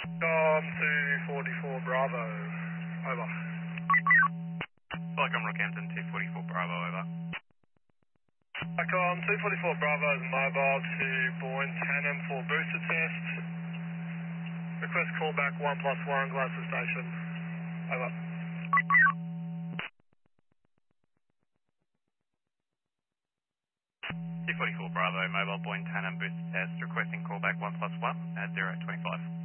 244 Bravo. Over. Welcome Rockhampton 244 Bravo, over. Welcome 244 Bravo is mobile to Boyne Tandem for booster test. Request callback 1+1 Glasgow Station. Over. 244 Bravo, mobile Boyne Tandem booster test, requesting callback 1+1 at 025.